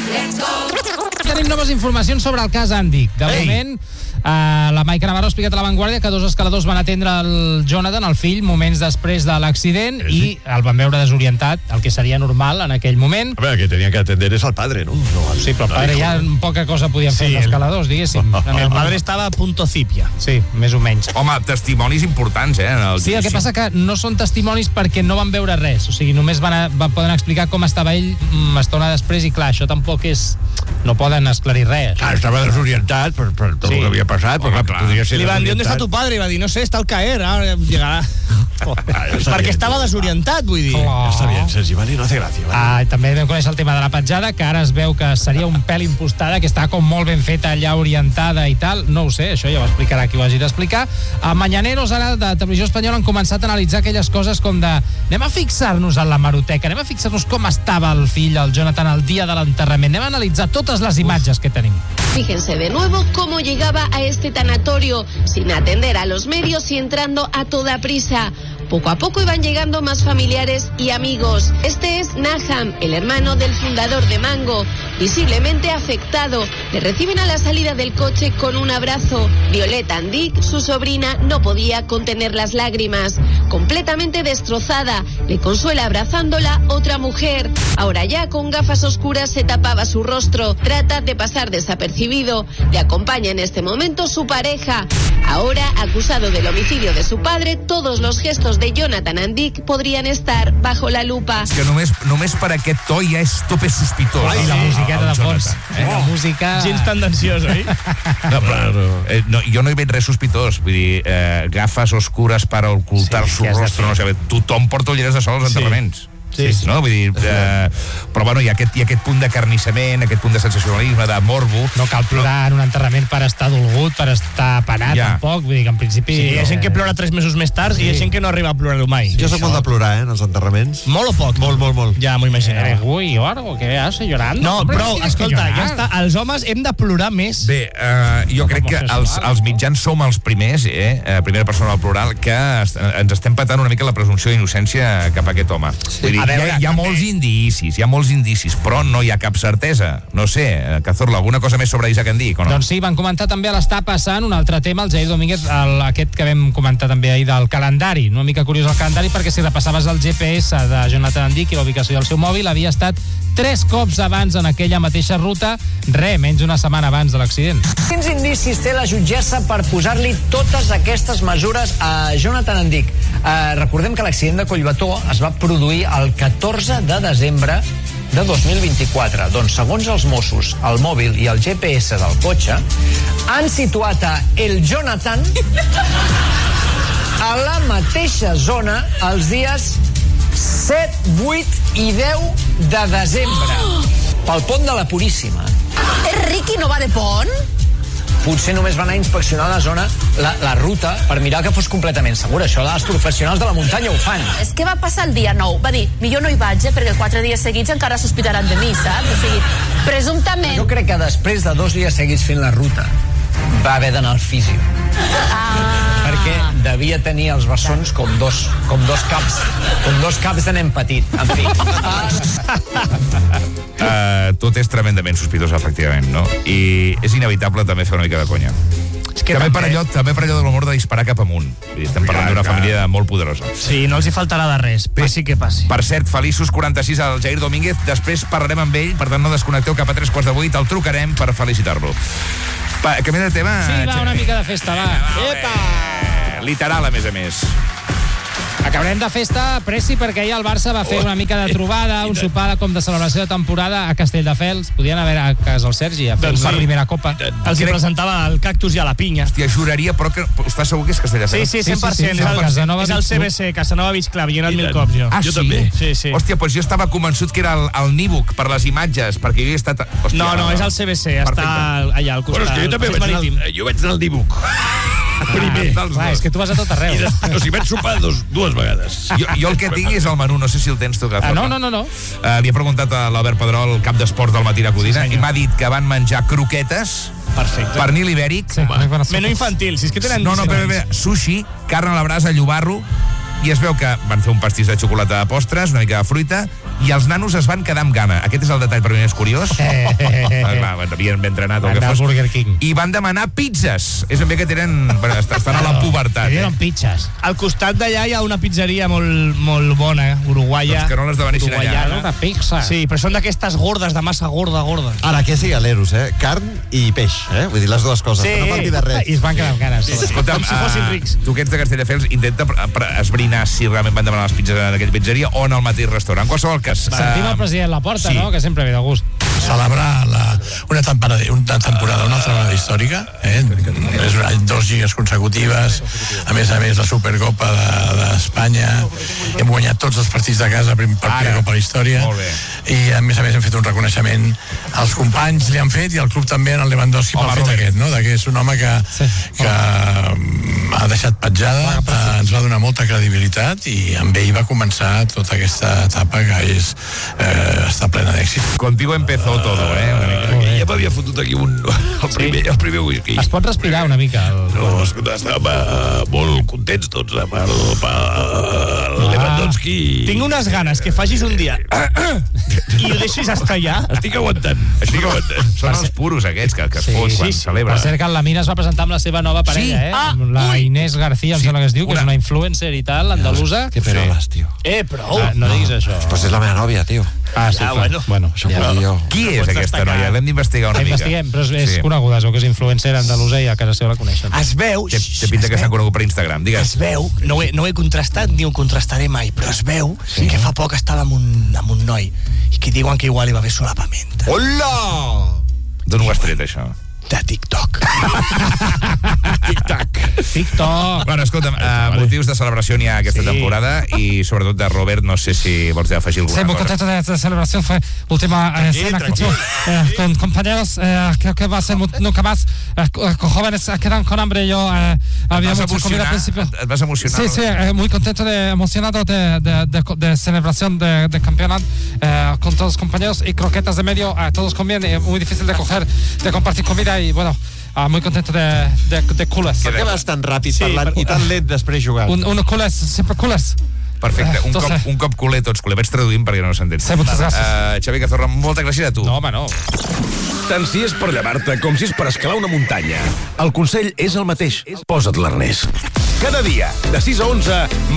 Tenim noves informacions sobre el cas Andic. De moment, la Maica Navarro ha explicat a La Vanguardia que dos escaladors van atendre el Jonathan, el fill, moments després de l'accident, i el van veure desorientat, el que seria normal en aquell moment. A veure, que tenien que atender és el padre, ¿no? Sí, però el padre ja poca cosa podien fer els escaladors, diguéssim. El padre estava a punto cipia. Sí, més o menys. Home, testimonis importants, Sí, el que passa que no són testimonis perquè no van veure res, o sigui, només van poder explicar com estava ell estona després, i clar, això tampoc és... no poden esclarir res. Clar, estava desorientat per tot el que havia passat, però clar, podria ser Li van dir, ¿dónde está tu padre? I va dir, no sé, está al caer, ara llegarà. Perquè estava desorientat, vull dir. Està bé, Sergi, vale, no hace gràcia. També vam conèixer el tema de la petjada, que ara es veu que seria un pèl impostada, que està com molt ben feta, allà orientada i tal. No ho sé, això ja ho explicarà qui ho hagi d'explicar. A Mañaneros, ara, de Televisió Espanyola, han començat a analitzar aquelles coses com de... anem a fixar-nos en la hemeroteca, anem a fixar-nos com estava el fill, el Jonathan, el dia de l'enterrament, anem a analitzar totes les imatges que tenim. Fíjense de nuevo cómo llegaba a este tanatorio, sin atender a los medios y entrando a toda prisa. Poco a poco iban llegando más familiares y amigos. Este es Naham, el hermano del fundador de Mango, visiblemente afectado. Le reciben a la salida del coche con un abrazo. Violeta Andic, su sobrina, no podía contener las lágrimas. Completamente destrozada, le consuela abrazándola otra mujer. Ahora ya con gafas oscuras se tapaba su rostro. Trata de pasar desapercibido. Le acompaña en este momento su pareja. Ahora, acusado del homicidio de su padre, todos los gestos de Jonathan Andic podrien estar bajo la lupa. Que només per aquest to ja és tope sospitós. I la musiqueta de fons. La música... Gens tendenciós, oi? No, però, jo no hi veig res sospitós. Vull dir, gafes oscures per ocultar su rostro, no sé, tothom porta ulleres de sol als enterraments. Sí. No? Vull dir, però bueno, hi ha aquest punt de carnissament, aquest punt de sensacionalisme, de morbo. No cal plorar en un enterrament per estar dolgut, per estar penat, tampoc. Vull dir que en principi... Sí, hi ha gent que plora 3 mesos més tard i hi ha gent que no arriba a plorar-ho mai. Jo soc molt de plorar, en els enterraments. Molt o poc? Molt. Ja m'ho imaginava. Ui, o què hace llorando? No, prou, escolta, ja està. Els homes hem de plorar més. Bé, jo crec que els mitjans som els primers, primera persona al plural, que ens estem patant una mica la presumpció d'innocència cap a aquest home. Vull dir, hi ha molts indicis, però no hi ha cap certesa. No sé, Cazorla, alguna cosa més sobre Isaac Andic, o no? Doncs sí, van comentar també a l'Està passant un altre tema, el Jair Domínguez, aquest que vam comentar també ahir del calendari. Una mica curiós el calendari, perquè si repassaves el GPS de Jonathan Andic i la ubicació del seu mòbil, havia estat 3 cops abans en aquella mateixa ruta, menys d'una setmana abans de l'accident. Quins indicis té la jutgessa per posar-li totes aquestes mesures a Jonathan Andic? Recordem que l'accident de Collbató es va produir el 14 de desembre de 2024. Doncs, segons els Mossos, el mòbil i el GPS del cotxe han situat a el Jonathan a la mateixa zona els dies 7, 8 i 10 de desembre. Pel pont de la Puríssima. Ricky no va de pont? Potser només van anar a inspeccionar la zona, la ruta, per mirar que fos completament segura. Això els professionals de la muntanya ho fan. És que va passar el dia 9. Va dir, millor no hi vaig, perquè 4 dies seguits encara sospitaran de mi, saps? O sigui, presumptament... Jo crec que després de 2 dies seguits fent la ruta va haver d'anar al físio. Perquè devia tenir els bessons com dos caps de nen petit, en fi. Tot és tremendament sospitós, efectivament, no? I és inevitable també fer una mica de conya. També per allò de l'humor de disparar cap amunt. Estem parlant d'una família molt poderosa. Sí, no els hi faltarà de res, passi que passi. Per cert, feliços 46 al Jair Domínguez. Després parlarem amb ell, per tant no desconnecteu cap a 3:15. El trucarem per felicitar-lo. Canviem de tema? Sí, va, una mica de festa, va. Epa! Literal, a més. Acabarem de festa, Pressi, perquè ahir el Barça va fer una mica de trobada, un sopar com de celebració de temporada a Castelldefels. Podien haver a casa el Sergi a fer la primera copa. Els hi presentava el cactus i a la pinya. Hòstia, juraria, però que estàs segur que és Castelldefels? Sí, 100%. És el CBC, Casanova Beach Club, i he anat 1000 cops, jo. Ah, sí? També. Sí. Hòstia, doncs jo estava convençut que era el Níbuc, per les imatges, perquè jo he estat... No, és el CBC, està allà al costat. Bueno, és que jo també vaig anar al Níbuc. Primer. És que tu vas a tot arreu. O sigui, vaig sopar dues vegades. Jo el que tinc és el menú, no sé si el tens tu, Cazorla. No. Li he preguntat a l'Albert Pedrol, el cap d'esports del Matí de Codina, i m'ha dit que van menjar croquetes, pernil ibèric, menú infantil, si és que tenen... No, sushi, carn a la brasa, llobarro, i es veu que van fer un pastís de xocolata de postres, una mica de fruita, i els nanos es van quedar amb gana. Aquest és el detall per mi més curiós. Havien ben entrenat o el que fos. Burger King. I van demanar pizzas. És ben bé que estan a la pubertat. Dieron pizzas. Al costat d'allà hi ha una pizzeria molt bona, uruguaia. Doncs que no les demanessin allà. Una pizza. Sí, però són d'aquestes gordes, de massa gorda. Ara, què sigui a l'Eros, Carn i peix, Vull dir, les dues coses, sí. no falti de res. I es van quedar amb ganes. Escolta'm, com si fossin rics. Tu que ets de Castelldefels, intenta esbrinar si realment van demanar les pizzas en aquella pizzeria o en el mateix restaurant. En qualsevol cas... Sentim el president Laporta, sí. no?, que sempre ve de gust. Celebrar una temporada, una altra vegada històrica, és 2 lligues consecutives, a més la Supercopa d'Espanya, hem guanyat tots els partits de casa per primer cop a la història, i a més hem fet un reconeixement als companys, li han fet, i al club també, en el Lewandowski, pel fet aquest, no? Que és un home que ha deixat petjada, ens va donar molta credibilitat, i amb ell va començar tota aquesta etapa que està plena d'èxit. Contigo empezó todo, Ja m'havia fotut aquí el primer whisky. Es pot respirar una mica? No, estàvem molt contents tots amb el Lewandowski. Tinc unes ganes que facis un dia i ho deixis estar allà. Estic aguantant. Són els puros aquests que es fot quan celebra. Per cert que la Mina es va presentar amb la seva nova parella, la Inés García, em sembla que es diu, que és una influencer i tal, andalusa. Que peroles, tio. Prou. No diguis això. Pues és la meva nòvia, tio. Sí, bueno. Això ho dir jo. Qui és aquesta noia? L'hem d'investigar una mica. Investiguem, però és coneguda, es veu que és influencer andalusa i a casa seva la coneixen. Es veu... Té pinta que s'han conegut per Instagram, digues. Es veu, no ho he contrastat ni ho contrastaré mai, però es veu que fa poc estava amb un noi i que diuen que igual hi va haver solapament. Hola! D'on ho has tret, això? De TikTok. TikTok. Bueno, escolta'm, motius de celebració n'hi ha aquesta temporada i sobretot de Robert, no sé si vols afegir alguna cosa. Sí, muy contento de celebración, fue última cena que con compañeros, creo que va a ser nunca más, con jóvenes quedan con hambre, yo había mucha comida al principio. Et vas emocionar? Sí, muy contento, emocionado de celebración de campeonato con todos los compañeros y croquetas de medio, todos comían, muy difícil de compartir comida y bueno, muy contento de coolers. Per què vas tan ràpid parlant i tan lent després jugant? Un coolers, sempre coolers. Perfecte, un cop culer, tots culer. Vaig traduint perquè no s'entén. Sí, moltes gràcies. Xavi Cazorla, molta gràcies a tu. No, home, no. Tant si és per llevar-te com si és per escalar una muntanya. El consell és el mateix. Posa't l'arnès. Cada dia, de 6 a 11,